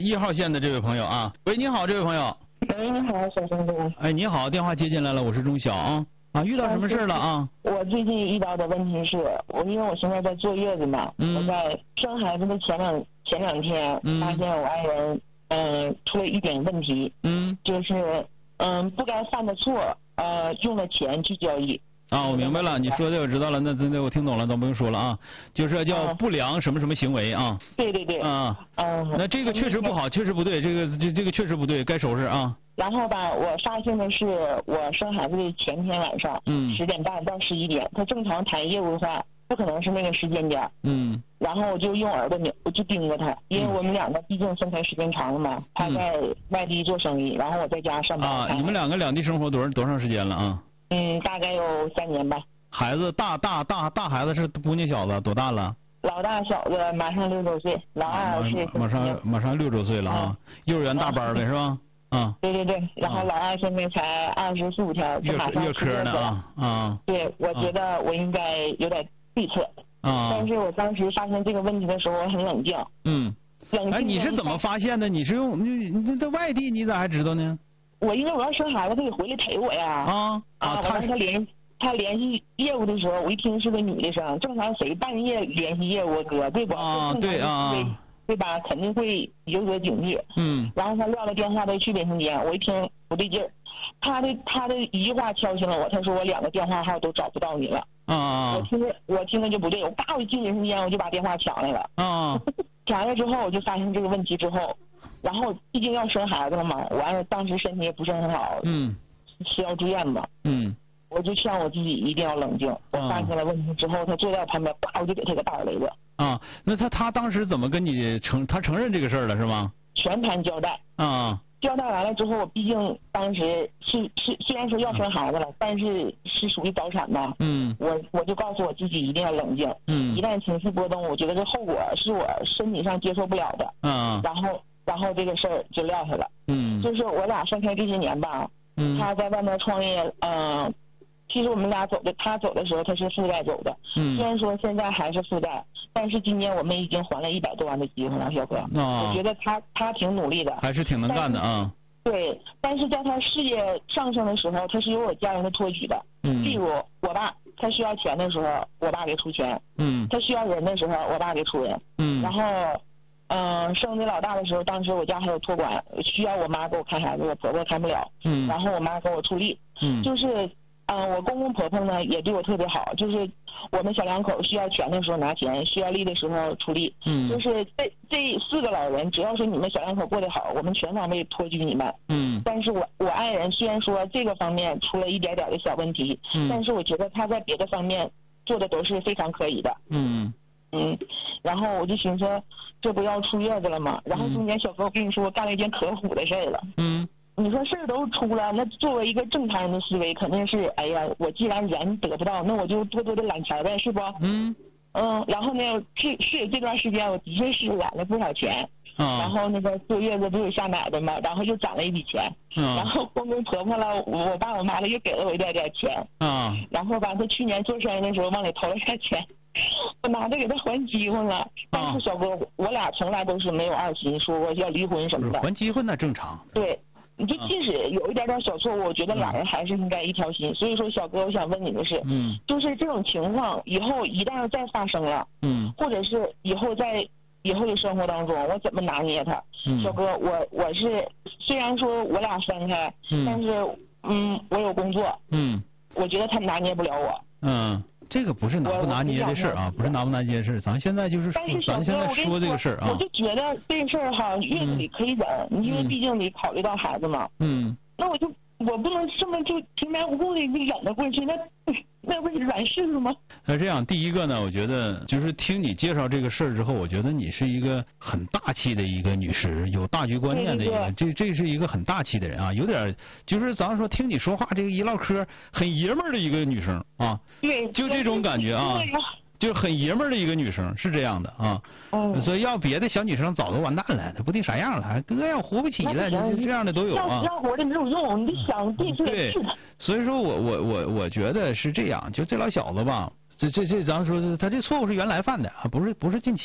1号线的这位朋友啊，喂，你好，这位朋友。 喂，你好，小生哥。 哎，你好，电话接进来了，我是钟晓啊。遇到什么事了啊？ 我最近遇到的问题是，因为我现在在坐月子嘛，我在生孩子的前两天，发现我爱人出了一点问题，就是不该犯的错，用了钱去交易。 我明白了，你说的我知道了，那我听懂了，咱不用说了啊，就是叫不良什么什么行为啊。 对对对。 那这个确实不好，确实不对，这个确实不对，该收拾啊。 然后吧，我发现的是，我生孩子的前天晚上，10点半到11点，他正常谈业务的话，不可能是那个时间点。然后我就用耳朵我就盯着他，因为我们两个毕竟分开时间长了嘛，他在外地做生意，然后我在家上班。 你们两个两地生活多长时间了啊？ 大概有3年吧。 孩子大孩子是姑娘小子多大了？ 老大小子马上6周岁，老二是马上6周岁了啊，幼儿园大班呗是吧？ 对对对，然后老二现在才24、5天，就马上月科呢啊。对， 我觉得我应该有点对策但是我当时发现这个问题的时候，我很冷静。 你是怎么发现的？你是用你在外地，你咋还知道呢？ 我因为我要生孩子，他得回来陪我呀。我让他联系业务的时候，我一听是个女的声，正常谁半夜联系业务哥，对不？对吧？肯定会有所警觉。然后他撂了电话在去卫生间，我一听不对劲儿，他的一句话敲醒了我，他说我2个电话号都找不到你了。我听着就不对，我进卫生间我就把电话抢来了。抢来之后我就发现这个问题之后，然后毕竟要生孩子了嘛，我当时身体也不是很好，需要住院嘛。我就劝我自己一定要冷静。我发现了问题之后，他坐在我旁边，我就给他个大雷子。 那他当时怎么跟你他承认这个事儿了是吗？ 全盘交代。交代完了之后，我毕竟当时是虽然说要生孩子了，但是属于早产嘛。我就告诉我自己一定要冷静。一旦情绪波动，我觉得这后果是我身体上接受不了的。然后这个事儿就撂下了。就是我俩分开这些年吧，他在外面创业，其实我们俩他走的时候他是负债走的。虽然说现在还是负债，但是今年我们已经还了100多万的机会了，小哥。我觉得他挺努力的， 还是挺能干的啊。 对，但是在他事业上升的时候，他是有我家人的托举的。例如我爸，他需要钱的时候，我爸给出钱。他需要人的时候，我爸给出人。然后生的老大的时候，当时我家还有托管，需要我妈给我看孩子，我婆婆看不了。然后我妈给我出力。就是我公公婆婆呢也对我特别好，就是我们小两口需要钱的时候拿钱，需要力的时候出力。就是这4个老人，只要是你们小两口过得好，我们全方位托举你们。但是我爱人虽然说这个方面出了一点点的小问题，但是我觉得他在别的方面做的都是非常可以的。然后我就寻思，这不要出月子了吗？然后中间小哥，我跟你说，我干了一件可虎的事儿了。你说事儿都出了，那作为一个正常人的思维，肯定是，哎呀，我既然人得不到，那我就多的揽钱呗，是不？然后呢，是这段时间我的确是揽了不少钱。然后那个坐月子不有下奶的嘛，然后又攒了一笔钱。然后公公婆婆了，我爸我妈了又给了我一点钱。然后吧，他去年做生意的时候往里投了点钱，我拿着给他还机会了。但是小哥，我俩从来都是没有二心，说过要离婚什么的。 还机会那正常。 对。你就即使有一点点小错误，我觉得俩人还是应该一条心。所以说，小哥，我想问你的是，就是这种情况以后一旦再发生了，或者是以后的生活当中，我怎么拿捏他？小哥，我是虽然说我俩分开，但是我有工作，我觉得他拿捏不了我。 这个不是拿不拿捏的事啊，不是拿不拿捏的事，咱现在就是咱现在说这个事啊。 我就觉得这个事儿哈，月子里可以忍，因为毕竟得考虑到孩子嘛。那我不能这么就平白无故的就忍得过去，那不是软柿子吗？ 那这样，第一个呢，我觉得就是听你介绍这个事儿之后，我觉得你是一个很大气的一个女士，有大局观念的一个，这是一个很大气的人啊，有点就是咱说听你说话这个一唠嗑很爷们儿的一个女生啊， 对， 就这种感觉啊。就很爷们儿的一个女生，是这样的啊。所以要别的小女生早都完蛋了，她不定啥样了，哥要活不起来，这样的都有啊。 要活的没有用，你得想地是。 对，所以说我觉得是这样，就这老小子吧，这咱说他这错误是原来犯的啊，不是近期的。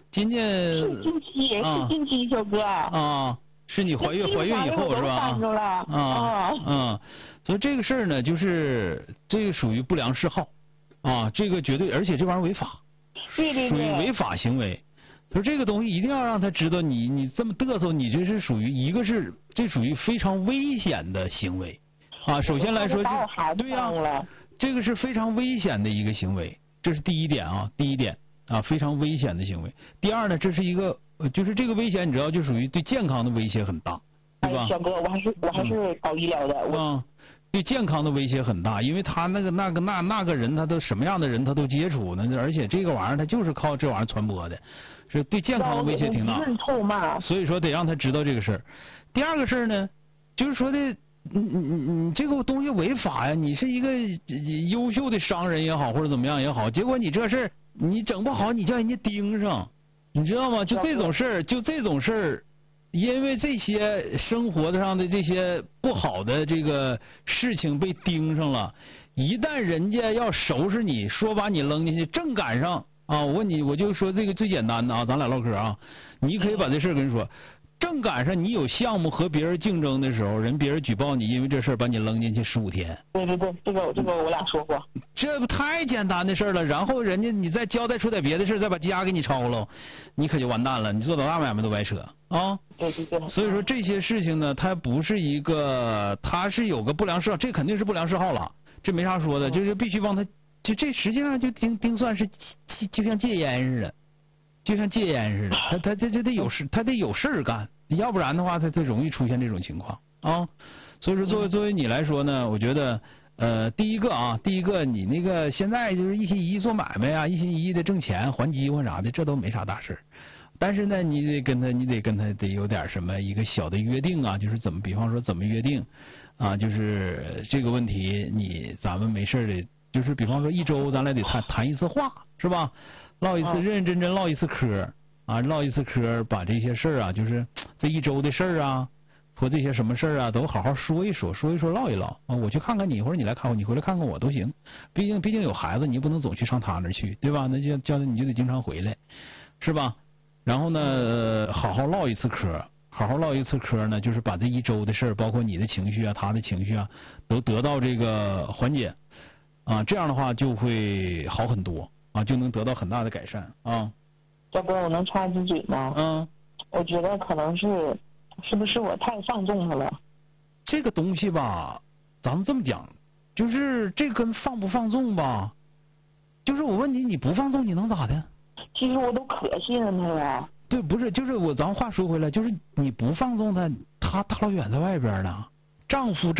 今年是近期小哥啊，是你怀孕以后是吧？所以这个事儿呢，就是这个属于不良嗜好啊，这个绝对，而且这玩意儿违法， 对， 属于违法行为。所以这个东西一定要让他知道你这么嘚瑟，你这是属于一个是这属于非常危险的行为啊。首先来说，对呀，这个是非常危险的一个行为，这是第一点啊，非常危险的行为。第二呢，这是一个就是这个危险，你知道就属于对健康的威胁很大，对吧？ 小哥，我还是搞医疗的， 对健康的威胁很大，因为他那个人，他都什么样的人他都接触呢，而且这个玩意儿他就是靠这玩意儿传播的，是对健康的威胁挺大。所以说得让他知道这个事儿。第二个事儿呢，就是说的，你这个东西违法呀，你是一个优秀的商人也好，或者怎么样也好，结果你这事儿你整不好，你叫人家盯上，你知道吗？就这种事儿。因为这些生活上的这些不好的这个事情被盯上了，一旦人家要收拾你，说把你扔进去，正赶上啊！我问你，我就说这个最简单的啊，咱俩唠嗑啊，你可以把这事跟人说，正赶上你有项目和别人竞争的时候，别人举报你，因为这事把你扔进去15天。 对，这个我俩说过。 这不太简单的事了，然后人家你再交代出点别的事，再把家给你抄了，你可就完蛋了，你做多大买卖都白扯啊！ 对。 所以说这些事情呢，它不是一个，它是有个不良嗜好，这肯定是不良嗜好了，这没啥说的，就是必须帮他，就这实际上就丁算是就像戒烟似的。就像戒烟似的，他得有事，他得有事儿干，要不然的话，他容易出现这种情况啊。所以说，作为你来说呢，我觉得，第一个你那个现在就是一心一意做买卖啊，一心一意的挣钱还饥荒啥的，这都没啥大事。但是呢，你得跟他得有点什么一个小的约定啊，就是比方说怎么约定啊，就是这个问题咱们没事的，就是比方说一周咱俩得谈一次话，是吧？唠一次认认真真唠一次嗑啊，唠一次嗑，把这些事儿啊，就是这一周的事儿啊，或这些什么事儿啊，都好好说一说唠一唠啊。我去看看你，或者你来看我，你回来看看我都行。毕竟有孩子，你不能总去上他那儿去，对吧？那就叫你就得经常回来，是吧？然后呢，好好唠一次嗑呢，就是把这一周的事儿，包括你的情绪啊，他的情绪啊，都得到这个缓解啊，这样的话就会好很多。啊，就能得到很大的改善啊。 小哥，我能插一句嘴吗？我觉得可能是不是我太放纵他了？ 这个东西吧，咱们这么讲，就是这跟放不放纵吧，就是我问你，你不放纵你能咋的？ 其实我都可信任他了。 对，不是，就是咱话说回来，就是你不放纵他大老远在外边呢，丈夫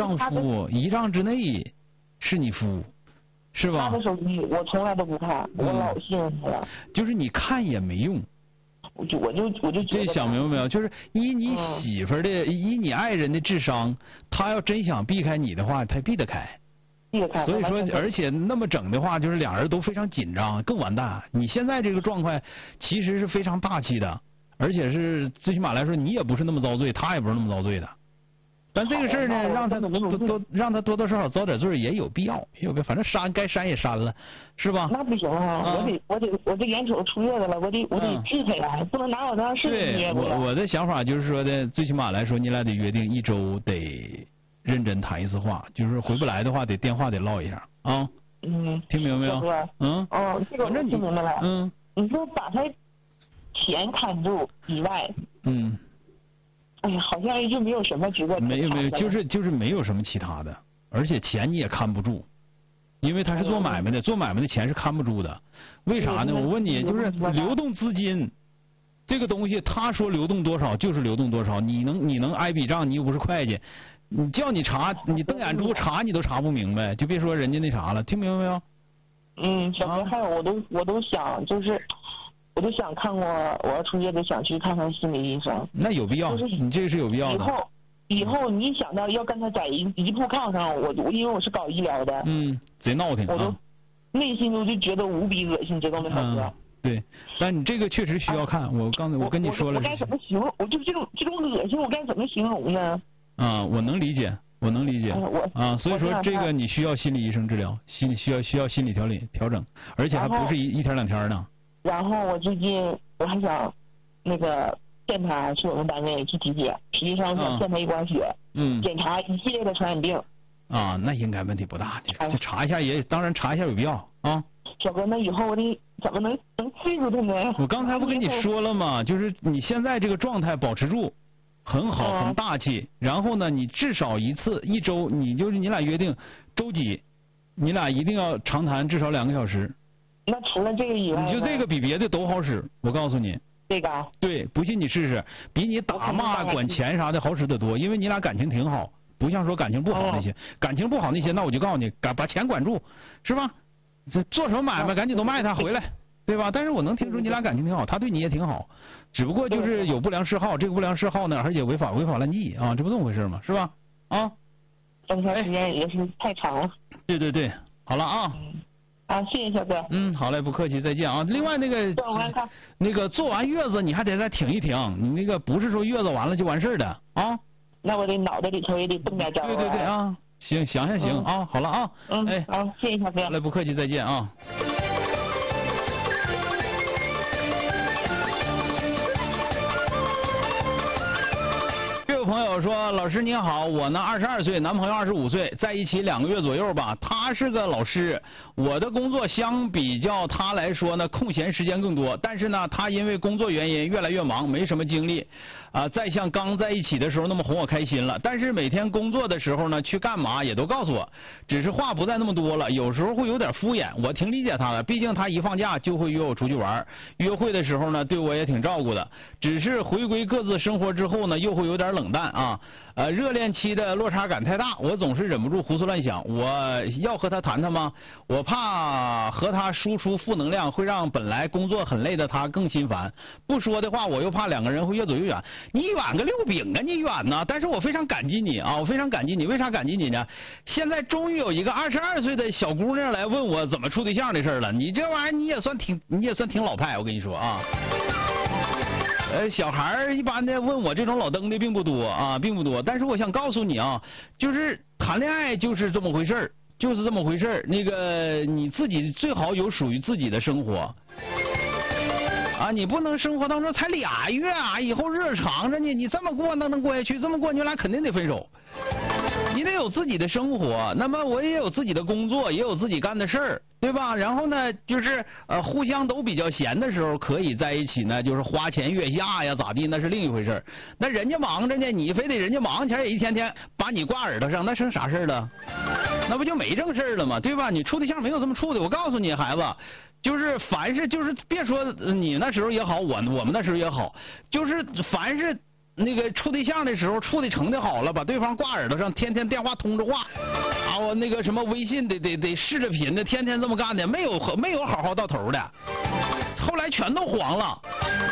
1丈之内是你夫。是吧？ 他的手机我从来都不看，我老信任他了。 就是你看也没用。 我就这想明白没有？就是以你媳妇的，以你爱人的智商，他要真想避开你的话，他避得开。所以说，而且那么整的话，就是俩人都非常紧张，更完蛋。你现在这个状况其实是非常大气的，而且是最起码来说，你也不是那么遭罪，他也不是那么遭罪的。但这个事儿呢，让他多多少少遭点罪也有必要，反正该删也删了，是吧？ 那不行啊！我这眼瞅出月子了，我得治他呀，不能拿我当事情捏。 我的想法就是说的，最起码来说，你俩得约定一周得认真谈一次话，就是回不来的话，得电话得唠一下啊。听明白没有？ 这个我听明白了。你说把他钱看住以外，哎呀，好像就没有什么觉得没有，就是没有什么其他的，而且钱你也看不住，因为他是做买卖的，做买卖的钱是看不住的。为啥呢？我问你，就是流动资金这个东西，他说流动多少就是流动多少，你能挨笔账，你又不是会计，你叫你查，你瞪眼珠查你都查不明白，就别说人家那啥了，听明白没有？ 小哥，还有我都想就是。我就想看过，我要出月子想去看看心理医生。 那有必要，你这个是有必要的。 以后你想到要跟他在一步炕上，我因为我是搞医疗的， 贼闹挺， 我都内心就觉得无比恶心，知道吗，小哥？ 对，但你这个确实需要看。我刚才我跟你说了， 我该怎么形容？我就是这种恶心，我该怎么形容呢？ 我能理解。所以说这个你需要心理医生治疗，需要心理调整，而且还不是一天两天呢。 然后我最近我还想那个见他去我们单位去体检，实际上想见他一管血，检查一系列的传染病。 啊，那应该问题不大，就查一下也，当然查一下有必要啊。 小哥，那以后我得怎么能记住他呢？ 我刚才不跟你说了吗？就是你现在这个状态保持住，很好，很大气。然后呢，你至少一周，你俩约定周几，你俩一定要长谈至少2个小时。 那除了这个以外， 你就这个比别的都好使，我告诉你。 这个？ 对，不信你试试，比你打骂管钱啥的好使得多，因为你俩感情挺好。不像说感情不好那些，感情不好那些，那我就告诉你，把钱管住，是吧？这做什么买卖，赶紧都卖他回来，对吧？但是我能听出你俩感情挺好，他对你也挺好，只不过就是有不良嗜好，这个不良嗜好呢，而且违法乱纪啊，这不这么回事吗？是吧？啊， 这么长时间也是太长了。 对对对，好了啊。 谢谢小哥。 好嘞，不客气，再见啊。另外那个做完月子你还得再挺一挺，你那个不是说月子完了就完事的啊。 那我这脑袋里头也得动点招。 对对对啊，行，想想行啊，好了啊， 好，谢谢小哥。 来，不客气，再见啊。这位朋友说，老师您好，我呢22岁，男朋友25岁，在一起2个月左右吧。他是个老师，我的工作相比较他来说呢，空闲时间更多，但是呢，他因为工作原因越来越忙，没什么精力。再像刚在一起的时候那么哄我开心了，但是每天工作的时候呢，去干嘛也都告诉我，只是话不再那么多了，有时候会有点敷衍，我挺理解他的，毕竟他一放假就会约我出去玩，约会的时候呢，对我也挺照顾的，只是回归各自生活之后呢，又会有点冷淡啊。热恋期的落差感太大，我总是忍不住胡思乱想，我要和他谈谈吗？我怕和他输出负能量会让本来工作很累的他更心烦，不说的话我又怕2个人会越走越远。你远个6饼啊，你远呢？但是我非常感激你啊，我非常感激你。为啥感激你呢？现在终于有一个22岁的小姑娘来问我怎么处对象的事了。你这玩意儿你也算挺老派，我跟你说啊。小孩一般的问我这种老登的并不多啊，并不多。但是我想告诉你啊，就是谈恋爱就是这么回事儿，就是这么回事儿。那个你自己最好有属于自己的生活。啊，你不能生活当中才2月啊，以后日子长着呢，你这么过那能过下去？这么过你俩肯定得分手。你得有自己的生活，那么我也有自己的工作，也有自己干的事儿，对吧？然后呢，就是互相都比较闲的时候，可以在一起呢，就是花前月下呀，咋地，那是另一回事儿。那人家忙着呢，你非得人家忙前也一天天把你挂耳朵上，那成啥事儿了？那不就没正事儿了吗？对吧？你处对象没有这么处的，我告诉你，孩子。就是凡是就是别说你那时候也好，我们那时候也好，就是凡是那个处对象的时候处的成的好了，把对方挂耳朵上，天天电话通着话，我那个什么微信得视着频的，天天这么干的，没有好好到头的，后来全都黄了。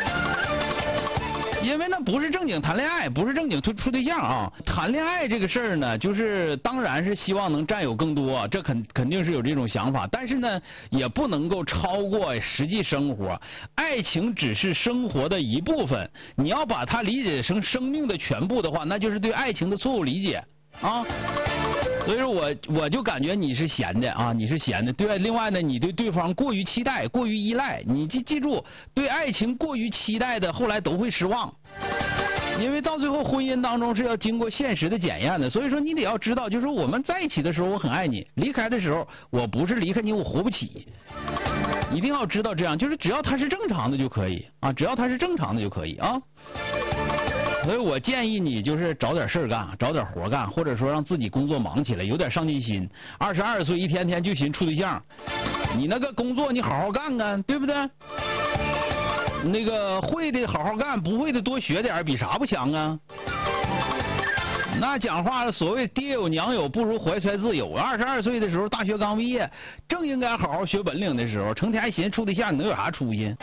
因为那不是正经谈恋爱，不是正经处对象啊。谈恋爱这个事儿呢，就是当然是希望能占有更多，这肯定是有这种想法，但是呢，也不能够超过实际生活。爱情只是生活的一部分，你要把它理解成生命的全部的话，那就是对爱情的错误理解啊。所以说我就感觉你是闲的啊，你是闲的。对，另外呢，你对对方过于期待，过于依赖，你记住，对爱情过于期待的，后来都会失望。因为到最后婚姻当中是要经过现实的检验的，所以说你得要知道，就是我们在一起的时候我很爱你，离开的时候我不是离开你我活不起，一定要知道这样，就是只要他是正常的就可以啊，只要他是正常的就可以啊。所以我建议你就是找点事儿干，找点活干，或者说让自己工作忙起来，有点上进心。22岁一天天就寻处对象，你那个工作你好好干干，对不对？那个会的好好干，不会的多学点，比啥不强啊？那讲话所谓爹有娘有，不如怀揣自有。22岁的时候，大学刚毕业，正应该好好学本领的时候，成天还寻思处对象，你能有啥出息？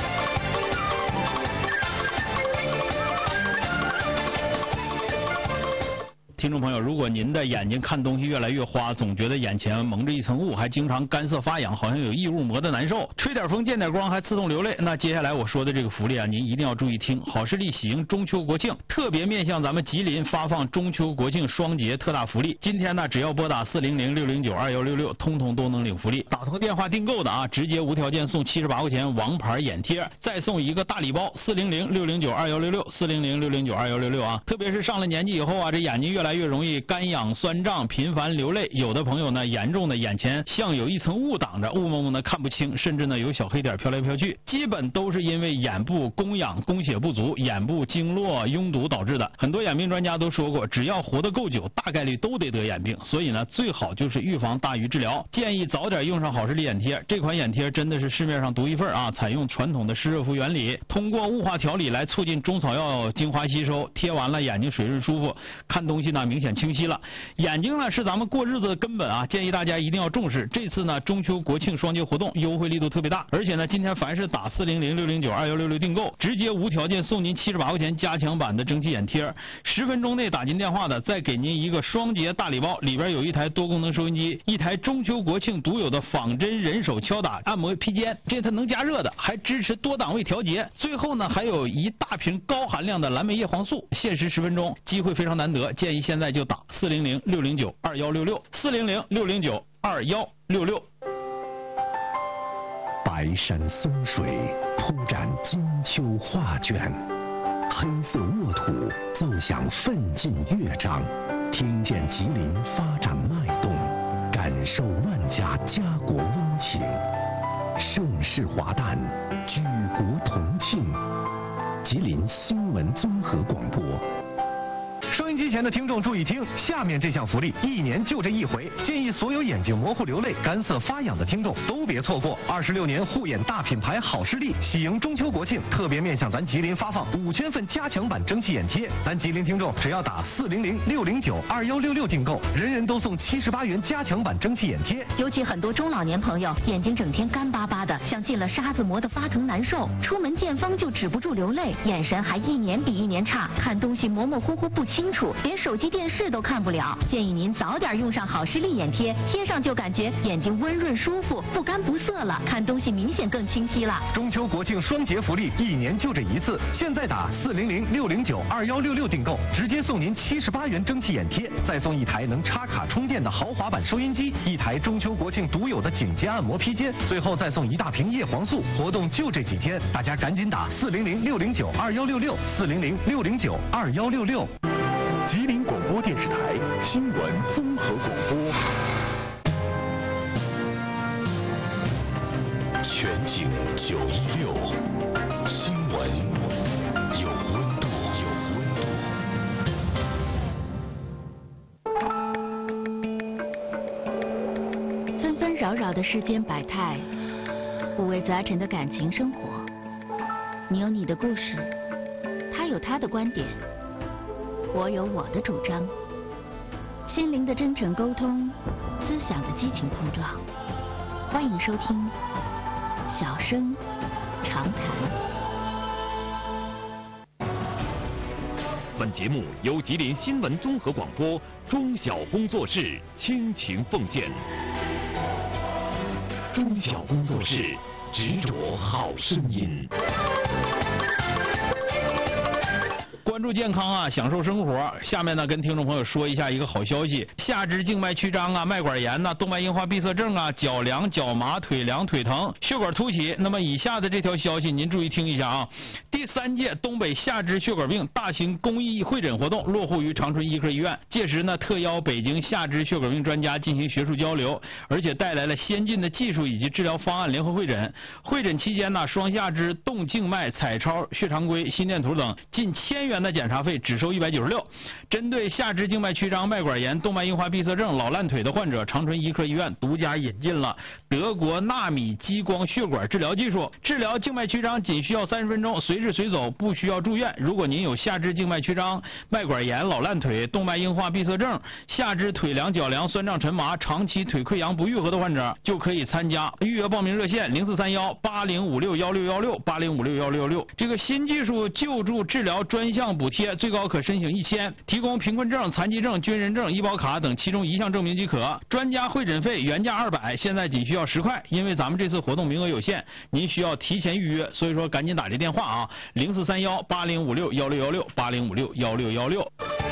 听众朋友，如果您的眼睛看东西越来越花，总觉得眼前蒙着一层雾，还经常干涩发痒，好像有异物磨得难受，吹点风见点光还刺痛流泪，那接下来我说的这个福利啊，您一定要注意听。好视力喜迎中秋国庆，特别面向咱们吉林发放中秋国庆双节特大福利。今天呢，只要拨打400-609-2166，通通都能领福利。打通电话订购的啊，直接无条件送78块钱王牌眼贴，再送一个大礼包，400-609-2166，400-609-2166啊。特别是上了年纪以后啊，这眼睛越来越容易干痒酸胀，频繁流泪。有的朋友呢，严重的眼前像有一层雾挡着，雾蒙蒙的看不清，甚至呢有小黑点飘来飘去，基本都是因为眼部供氧供血不足、眼部经络拥堵导致的。很多眼病专家都说过，只要活得够久，大概率都得得眼病。所以呢，最好就是预防大于治疗，建议早点用上好视力眼贴。这款眼贴真的是市面上独一份啊，采用传统的湿热敷原理，通过雾化调理来促进中草药精华吸收，贴完了眼睛水润舒服，看东西呢明显清晰了。眼睛呢是咱们过日子的根本啊，建议大家一定要重视。这次呢中秋国庆双节活动优惠力度特别大，而且呢今天凡是打400-609-2166订购，直接无条件送您78块钱加强版的蒸汽眼贴，10分钟内打进电话的再给您一个双节大礼包，里边有一台多功能收音机，一台中秋国庆独有的仿真人手敲打按摩披肩，这它能加热的，还支持多档位调节，最后呢还有一大瓶高含量的蓝莓叶黄素，限时10分钟，机会非常难得，建议现在就打400-609-2166，400-609-2166。 白山松水铺展金秋画卷，黑色沃土奏响奋进乐章，听见吉林发展脉动，感受万家家国温情，盛世华诞，举国同庆。吉林新闻综合广播。 收音机前的听众注意听，下面这项福利1年就这一回，建议所有眼睛模糊流泪、干涩发痒的听众都别错过。26年护眼大品牌好视力喜迎中秋国庆，特别面向咱吉林发放5000份加强版蒸汽眼贴，咱吉林听众只要打400-609-2166订购，人人都送78元加强版蒸汽眼贴。 尤其很多中老年朋友眼睛整天干巴巴的，像进了沙子磨得发疼难受，出门见风就止不住流泪，眼神还一年比一年差，看东西模模糊糊不清楚，连手机电视都看不了。建议您早点用上好视力眼贴，贴上就感觉眼睛温润舒服，不干不涩了，看东西明显更清晰了。 中秋国庆双节福利1年就这一次，现在打400-609-2166订购，直接送您78元蒸汽眼贴，再送一台能插卡充电的豪华版收音机，一台中秋国庆独有的颈肩按摩披肩，最后再送一大瓶叶黄素。活动就这几天，大家赶紧打400-609-2166，400-609-2166。吉林广播电视台新闻综合广播， 全景916，新闻有温度， 纷纷扰扰的世间百态，五味杂陈的感情生活。你有你的故事，他有他的观点，我有我的主张，心灵的真诚沟通，思想的激情碰撞。欢迎收听小声长谈。 本节目由吉林新闻综合广播中小工作室倾情奉献。中小工作室执着好声音。 关注健康啊，享受生活。下面呢，跟听众朋友说一下一个好消息：下肢静脉曲张啊、脉管炎呐、动脉硬化闭塞症啊、脚凉、脚麻、腿凉、腿疼、血管凸起。那么以下的这条消息您注意听一下啊。第3届东北下肢血管病大型公益会诊活动落户于长春医科医院。届时呢，特邀北京下肢血管病专家进行学术交流，而且带来了先进的技术以及治疗方案联合会诊。会诊期间呢，双下肢动静脉彩超、血常规、心电图等近1000元的检查费只收196。针对下肢静脉曲张、脉管炎、动脉硬化闭塞症、老烂腿的患者，长春医科医院独家引进了德国纳米激光血管治疗技术，治疗静脉曲张仅需要30分钟，随时随走，不需要住院。如果您有下肢静脉曲张、脉管炎、老烂腿、动脉硬化闭塞症、下肢腿凉、脚凉、酸胀、沉麻、长期腿溃疡不愈合的患者，就可以参加。预约报名热线043180561616，80561616。这个新技术救助治疗专项项补贴，最高可申请1000，提供贫困证、残疾证、军人证、医保卡等其中1项证明即可。专家会诊费原价200，现在仅需要10块，因为咱们这次活动名额有限，您需要提前预约，所以说赶紧打这电话啊，0431805616，80561616。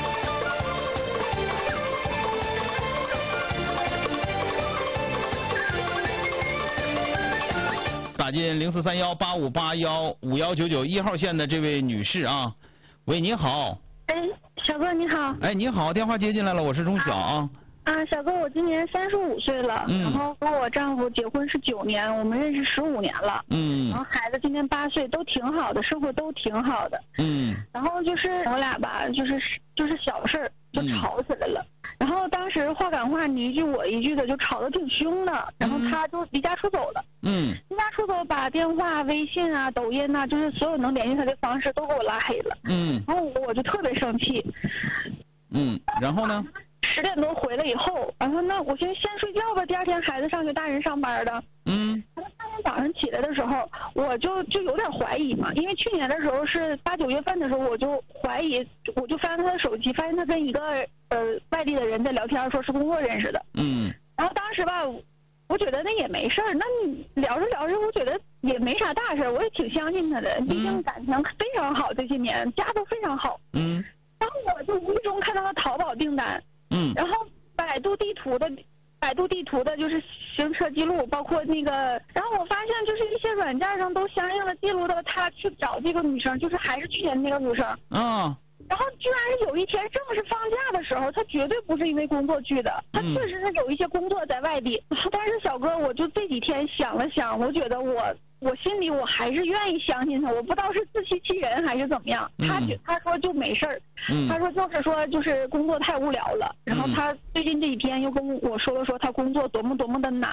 打进043185815199，1号线的这位女士啊，喂，你好。 哎，小哥你好。 哎，你好，电话接进来了，我是钟晓啊。 小哥，我今年35岁了，然后和我丈夫结婚是9年，我们认识15年了。然后孩子今年8岁，都挺好的，生活都挺好的。然后就是我俩吧，就是小事儿就吵起来了。然后当时话赶话，你一句我一句的，就吵得挺凶的。然后他就离家出走了。离家出走，把电话、微信啊、抖音啊，就是所有能联系他的方式都给我拉黑了。然后我就特别生气。 然后呢 ？10点多回来以后，然后那我寻思先睡觉吧，第2天孩子上学，大人上班的。然后3天早上起来的时候，我就有点怀疑嘛，因为去年的时候是8、9月份的时候，我就怀疑，我就翻他的手机，发现他跟一个外地的人在聊天，说是工作认识的。然后当时吧，我觉得那也没事儿，那你聊着聊着，我觉得也没啥大事，我也挺相信他的，毕竟感情非常好，这些年家都非常好。然后我就无意中看到了淘宝订单。然后百度地图的就是行车记录，包括那个，然后我发现就是一些软件上都相应的记录到他去找这个女生，就是还是去年那个女生。然后居然是有一天正是放假的时候，他绝对不是因为工作去的，他确实是有一些工作在外地。但是小哥，我就这几天想了想，我觉得我心里我还是愿意相信他，我不知道是自欺欺人还是怎么样。他说就没事儿，他说就是工作太无聊了。然后他最近这几天又跟我说了说他工作多么的难。